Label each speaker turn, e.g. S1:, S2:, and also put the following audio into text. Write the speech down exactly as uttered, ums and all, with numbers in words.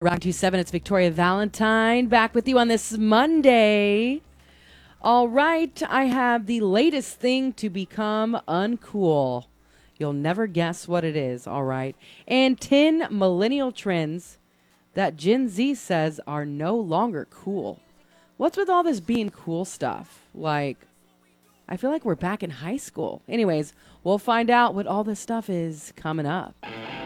S1: Rock two seven, it's Victoria Valentine back with you on this Monday. All right, I have the latest thing to become uncool. You'll never guess what it is, all right? And ten millennial trends that Gen Z says are no longer cool. What's with all this being cool stuff? Like, I feel like we're back in high school. Anyways, we'll find out what all this stuff is coming up.